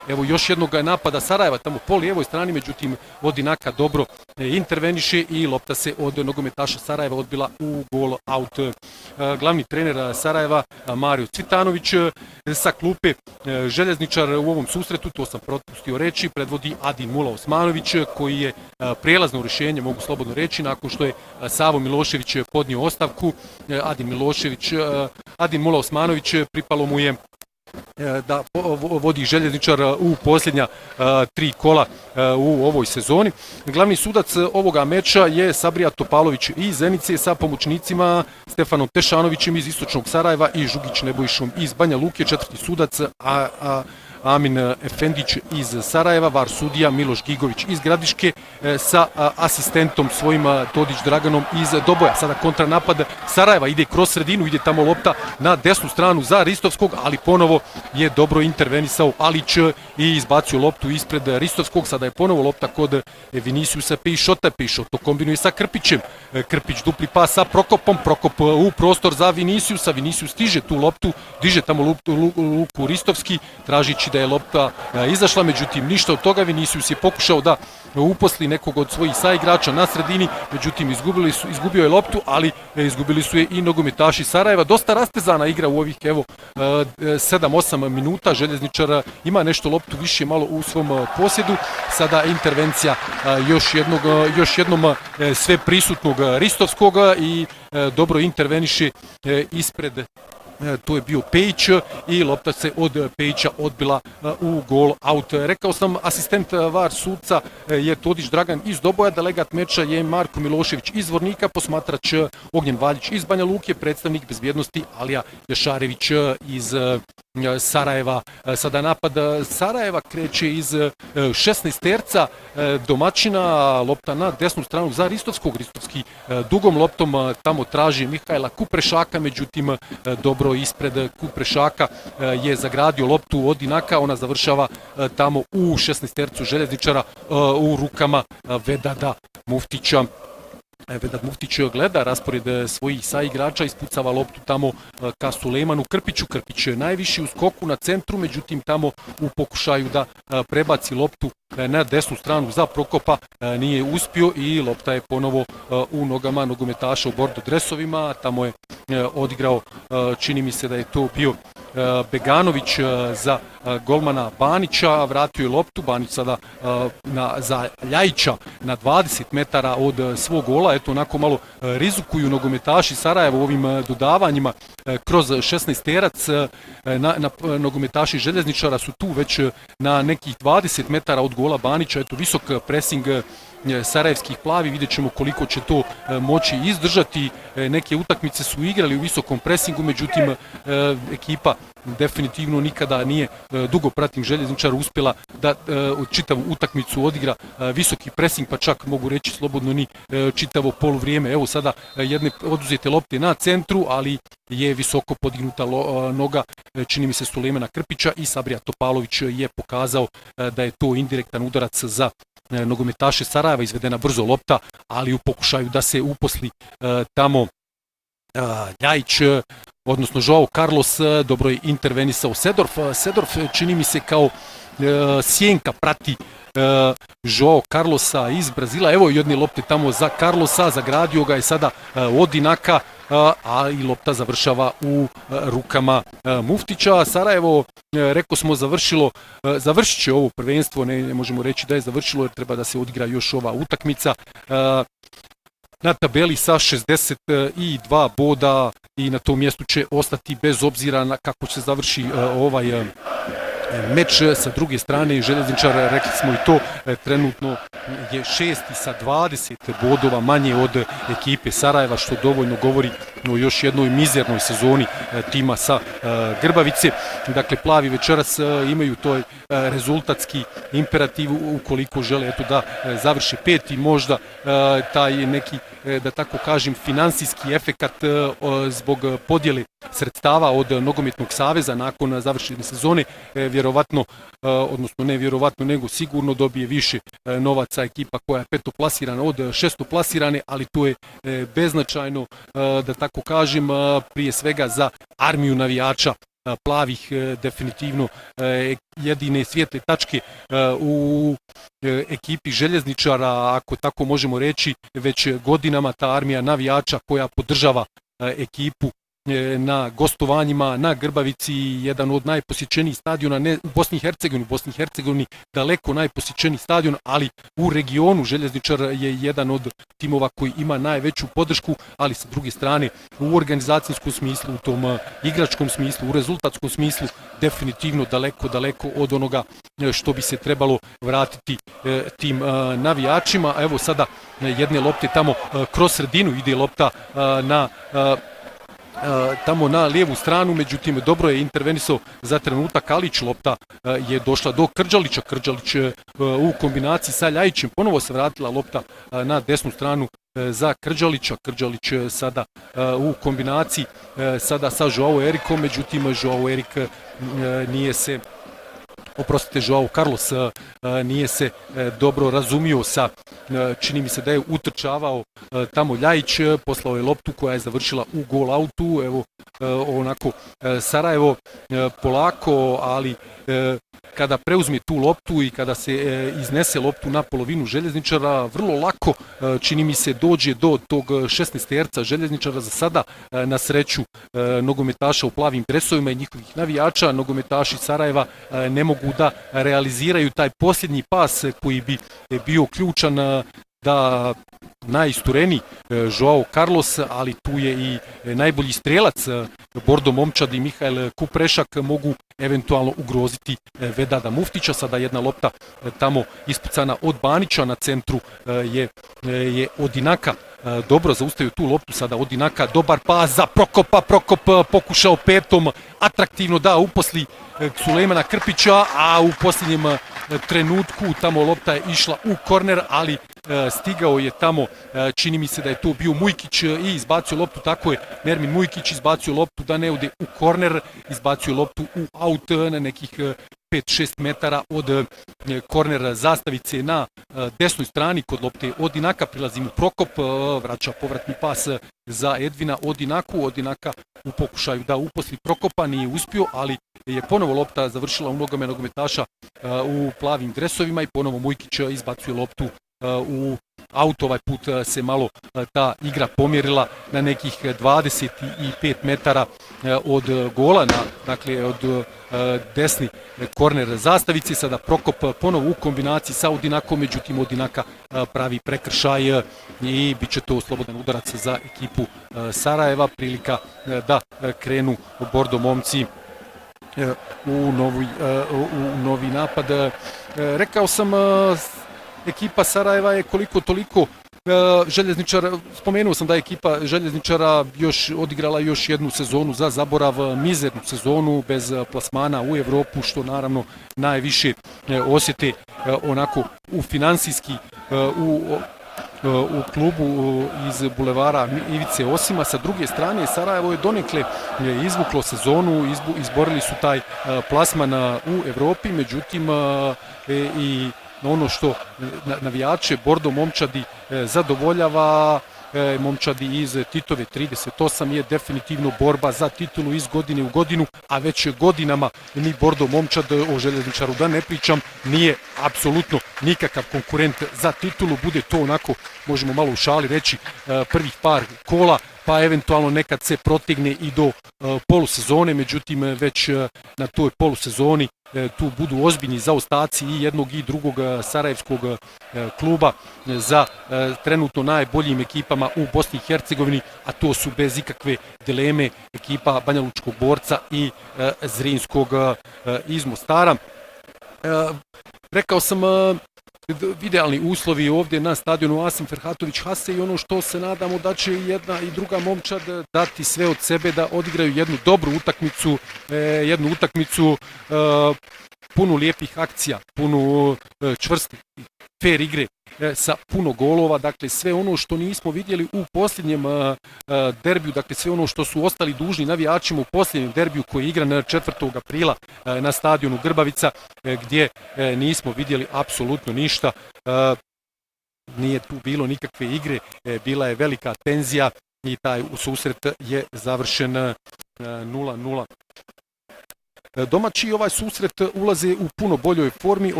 evo još jednog napada Sarajeva tamo po lijevoj strani, međutim Odinaka dobro interveniše i lopta se od nogometaša Sarajeva odbila u gol out. Glavni trener Sarajeva Mario Cvitanović sa klupe željezničar u ovom susretu, to sam propustio reći, predvodi Adin Mula Osmanović koji je prijelazno rješenje, mogu slobodno reći, nakon što je Savo Milošević podnio ostavku. Adin Mula Osmanović pripalo mu je da vodi željezničar u posljednja 3 kola u ovoj sezoni. Glavni sudac ovoga meča je Sabrija Topalović iz Zenice sa pomoćnicima Stefanom Tešanovićem iz Istočnog Sarajeva i Žugić Nebojšom iz Banja Luke. Četvrti sudac Amin Efendić iz Sarajeva, VAR sudija Miloš Gigović iz Gradiške sa asistentom svojim Todić Draganom iz Doboja. Sada kontranapad Sarajeva, ide kroz sredinu, ide tamo lopta na desnu stranu za Ristovskog, ali ponovo je dobro intervenisao Alić i izbacio loptu ispred Ristovskog. Sada je ponovo lopta kod Viniciusa Peixota. Peixoto kombinuje sa Krpićem. Krpić dupli pas sa Prokopom. Prokop u prostor za Viniciusa. Vinicius stiže tu loptu, diže tamo Luku Ristovski, tražići da je lopta izašla, međutim ništa od toga. Vinicius je pokušao da uposli nekog od svojih saigrača na sredini, međutim izgubio je loptu, ali izgubili su je i nogometaši Sarajeva. Dosta rastezana igra u ovih 7-8 minuta. Željezničar ima nešto loptu više malo u svom posjedu. Sada intervencija još jednom sve prisutnog Ristovskog i dobro interveniše ispred. To je bio Pejić i lopta se od Pejića odbila u gol out. Rekao sam, asistent VAR sudca je Todić Dragan iz Doboja, delegat meča je Marko Milošević iz Vornika, posmatrač Ognjen Valjić iz Banja Luke, predstavnik bezbjednosti Alija Jašarević iz Sarajeva. Sada napad Sarajeva kreće iz 16 terca domaćina, lopta na desnu stranu za Ristovskog. Ristovski dugom loptom tamo traži Mihajla Kuprešaka, međutim dobro ispred Kuprešaka je zagradio loptu od Inaka, ona završava tamo u 16 tercu željezničara u rukama Vedada Muftića. Vedat Muftić gleda raspored svojih saigrača, ispucava loptu tamo ka Sulejmanu Krpiću. Krpić je najviši u skoku na centru, međutim tamo u pokušaju da prebaci loptu na desnu stranu za Prokopa nije uspio i lopta je ponovo u nogama nogometaša u bordo dresovima. Tamo je odigrao, čini mi se da je to bio Beganović za golmana Banića, vratio je loptu, Banić sada za Ljajića na 20 metara od svog gola. Eto, onako malo rizikuju nogometaši Sarajeva u ovim dodavanjima kroz 16 terac. Nogometaši željezničara su tu već na nekih 20 metara od gola Banića. Eto, visok presing sarajevskih plavi, vidjet ćemo koliko će to moći izdržati. Neke utakmice su igrali u visokom presingu, međutim ekipa definitivno nikada nije, dugo pratim željezničara, uspjela da čitavu utakmicu odigra visoki presing, pa čak mogu reći slobodno ni čitavo poluvrijeme. Evo sada jedne oduzete lopte na centru, ali je visoko podignuta noga, čini mi se, Sulejmana Krpića i Sabrija Topalović je pokazao da je to indirektan udarac za nogometaše Sarajeva, izvedena brzo lopta, ali u pokušaju da se uposli tamo Ljajić, odnosno Joao Carlos, dobro je intervenisao Sedorf. Sedorf čini mi se kao sjenka prati Joao Carlosa iz Brazila. Evo jedne lopte tamo za Carlosa, zagradio ga je sada od Inaka, a i lopta završava u rukama Muftića. Sarajevo, rekao smo, završit će ovo prvenstvo, ne možemo reći da je završilo jer treba da se odigra još ova utakmica. Na tabeli sa 62 boda i na tom mjestu će ostati bez obzira na kako će završi ovaj meč. Sa druge strane, željezničar, rekli smo i to, trenutno je šesti sa 20 bodova manje od ekipe Sarajeva, što dovoljno govori o još jednoj mizernoj sezoni tima sa Grbavice. Dakle, plavi večeras imaju to rezultatski imperativ ukoliko žele da završi peti, možda taj neki, da tako kažem, finansijski efekat zbog podjele sredstava od Nogometnog saveza nakon završene sezone, vjerovatno, odnosno ne vjerovatno, nego sigurno dobije više novaca ekipa koja je petoplasirana od šestoplasirane, ali to je beznačajno, da tako kažem, prije svega za armiju navijača plavih definitivno jedine svijetle tačke u ekipi željezničara, ako tako možemo reći, već godinama ta armija navijača koja podržava ekipu na gostovanjima na Grbavici, jedan od najposjećenijih stadiona, ne u Bosni i Hercegovini daleko najposjećeniji stadion, ali u regionu Željezničar je jedan od timova koji ima najveću podršku, ali sa druge strane u organizacijskom smislu, u tom igračkom smislu, u rezultatskom smislu definitivno daleko od onoga što bi se trebalo vratiti tim navijačima. Evo sada jedne lopte tamo kroz sredinu ide lopta tamo na lijevu stranu, međutim dobro je intervenisao za trenutak Kalić, lopta je došla do Krđalića, Krđalić u kombinaciji sa Ljajićem, ponovo se vratila lopta na desnu stranu za Krđalića, Krđalić sada u kombinaciji sada sa Joao Erikom, međutim Joao Erik nije se Joao Carlos nije se dobro razumio sa, čini mi se da je utrčavao tamo Ljajić, poslao je loptu koja je završila u gol autu. Evo onako Sarajevo polako, ali kada preuzme tu loptu i kada se iznese loptu na polovinu Željezničara, vrlo lako, čini mi se, dođe do tog 16-terca Željezničara. Za sada, na sreću nogometaša u plavim dresovima i njihovih navijača, nogometaši Sarajeva ne mogu da realiziraju taj posljednji pas koji bi bio ključan da najistureniji Joao Carlos, ali tu je i najbolji strelac Bordo Momčad i Mihael Kuprešak mogu eventualno ugroziti Vedada Muftića. Sada jedna lopta tamo ispucana od Banića, na centru je Odinaka dobro zaustavio tu loptu, sada Odinaka, dobar pas za Prokopa, Prokop pokušao petom atraktivno da uposli Sulejmana Krpića, a u posljednjem trenutku tamo lopta je išla u korner, ali stigao je tamo, čini mi se da je to bio Mujkić i izbacio loptu, tako je Nermin Mujkić izbacio loptu da ne ode u korner, izbacio loptu u aut na nekih 5-6 metara od korner zastavice na desnoj strani. Kod lopte Odinaka prilazi mu Prokop, vraća povratni pas za Edvina Odinaku. Odinaka u pokušaju da uposli Prokopa nije uspio, ali je ponovo lopta završila u nogama nogometaša u plavim dresovima i ponovo Mujkić izbacuje loptu u aut. Ovaj put se malo ta igra pomjerila na nekih 25 metara od gola, dakle od desni korner zastavici. Sada Prokop ponovo u kombinaciji sa Odinakom, međutim Odinaka pravi prekršaj i bit će to slobodan udarac za ekipu Sarajeva. Prilika da krenu Bordo momci u novi napad. Rekao sam, ekipa Sarajeva je koliko toliko Željezničara, spomenuo sam da je ekipa Željezničara odigrala još jednu sezonu za zaborav, mizernu sezonu bez plasmana u Evropu, što najviše osjete onako u finansijski u klubu iz bulevara Ivice Osima. Sa druge strane, Sarajevo je donekle izvuklo sezonu, izborili su taj plasman u Evropi, međutim i ono što navijače Bordo Momčadi zadovoljava, Momčadi iz Titove 38 je definitivno borba za titulu iz godine u godinu, a već godinama ni Bordo Momčad, o Željezničaru da ne pričam, nije apsolutno nikakav konkurent za titulu. Bude to onako, možemo malo u šali reći, prvih par kola, pa eventualno nekad se protegne i do polusezone, međutim već na toj polusezoni tu budu ozbiljni zaostaci i jednog i drugog sarajevskog kluba za trenutno najboljim ekipama u Bosni i Hercegovini, a to su bez ikakve dileme ekipa Banjalučkog Borca i Zrinskog iz Mostara. Rekao sam, idealni uslovi ovdje na stadionu Asim Ferhatović Hase i ono što se nadamo da će jedna i druga momčad dati sve od sebe da odigraju jednu dobru utakmicu, punu lijepih akcija, punu čvrste, fair igre sa puno golova, dakle sve ono što nismo vidjeli u posljednjem derbiju, dakle sve ono što su ostali dužni navijačima u posljednjem derbiju koji je igran 4. aprila na stadionu Grbavica, gdje nismo vidjeli apsolutno ništa. Nije tu bilo nikakve igre, bila je velika tenzija i taj susret je završen 0-0. Domaći ovaj susret ulaze u puno boljoj formi